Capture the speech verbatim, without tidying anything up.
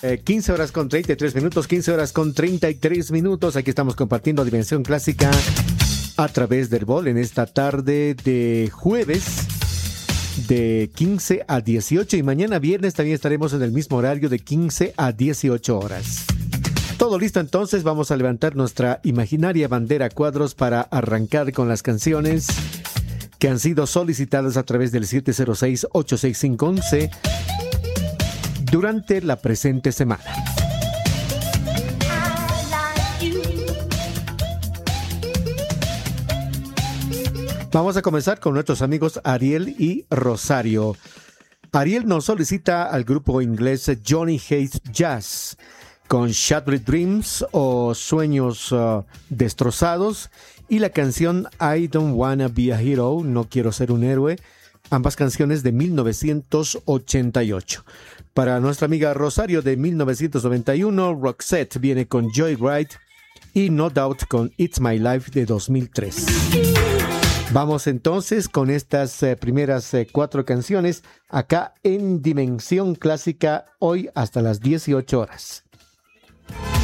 Eh, quince horas con treinta y tres minutos, quince horas con treinta y tres minutos. Aquí estamos compartiendo Dimensión Clásica a través del Bol en esta tarde de jueves de quince a dieciocho, y mañana viernes también estaremos en el mismo horario de quince a dieciocho horas. Todo listo, entonces vamos a levantar nuestra imaginaria bandera a cuadros para arrancar con las canciones que han sido solicitadas a través del siete cero seis, ocho seis cinco, once durante la presente semana. Vamos a comenzar con nuestros amigos Ariel y Rosario. Ariel nos solicita al grupo inglés Johnny Hates Jazz con Shattered Dreams o Sueños uh, Destrozados, y la canción I Don't Wanna Be a Hero, No Quiero Ser un Héroe, ambas canciones de mil novecientos ochenta y ocho. Para nuestra amiga Rosario de mil novecientos noventa y uno, Roxette viene con Joyride y No Doubt con It's My Life de dos mil tres. Vamos entonces con estas eh, primeras eh, cuatro canciones acá en Dimensión Clásica, hoy hasta las dieciocho horas.